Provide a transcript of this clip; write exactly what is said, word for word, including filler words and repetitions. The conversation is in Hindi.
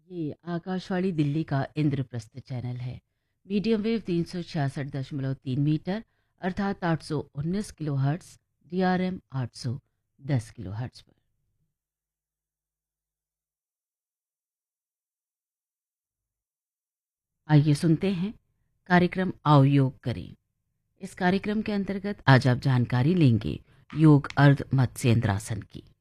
ये आकाशवाणी दिल्ली का इंद्रप्रस्थ चैनल है। मीडियम वेव तीन सौ छियासठ दशमलव तीन मीटर अर्थात आठ सौ उन्नीस kilo hertz, D R M आठ सौ दस किलो हर्ट्स पर। आइए सुनते हैं कार्यक्रम आओ योग करें। इस कार्यक्रम के अंतर्गत आज आप जानकारी लेंगे योग अर्ध मत्स्येंद्रासन की।